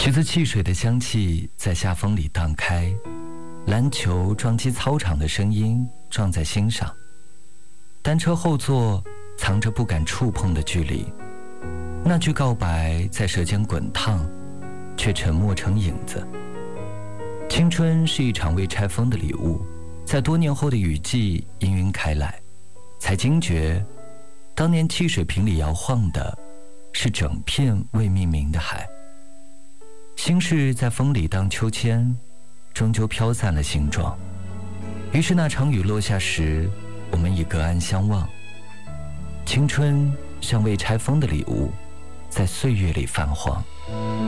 橘子汽水的香气在夏风里荡开，篮球撞击操场的声音撞在心上，单车后座藏着不敢触碰的距离，那句告白在舌尖滚烫，却沉默成影子。青春是一场未拆封的礼物，在多年后的雨季氤氲开来，才惊觉当年汽水瓶里摇晃的是整片未命名的海。心事在风里荡秋千，终究飘散了形状。于是那场雨落下时，我们已隔岸相望。青春像未拆封的礼物，在岁月里泛黄。